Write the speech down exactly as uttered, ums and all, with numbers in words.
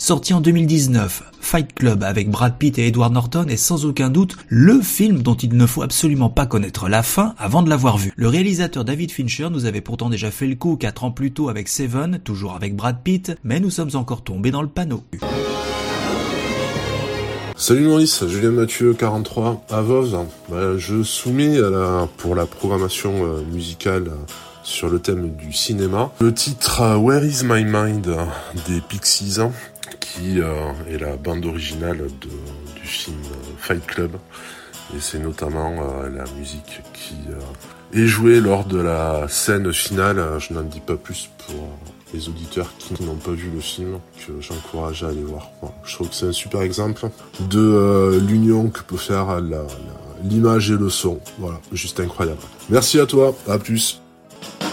Sorti en deux mille dix-neuf, Fight Club avec Brad Pitt et Edward Norton est sans aucun doute le film dont il ne faut absolument pas connaître la fin avant de l'avoir vu. Le réalisateur David Fincher nous avait pourtant déjà fait le coup quatre ans plus tôt avec Seven, toujours avec Brad Pitt, mais nous sommes encore tombés dans le panneau. Salut Maurice, Julien Mathieu, quarante-trois, à Voves. Bah, je soumets à la, pour la programmation euh, musicale euh, sur le thème du cinéma le titre euh, Where is my mind euh, des Pixies, qui euh, est la bande originale de, du film euh, Fight Club. Et c'est notamment euh, la musique qui euh, est jouée lors de la scène finale. Je n'en dis pas plus pour les auditeurs qui n'ont pas vu le film, que j'encourage à aller voir. Bon, je trouve que c'est un super exemple de euh, l'union que peut faire la, la, l'image et le son. Voilà, juste incroyable. Merci à toi, à plus.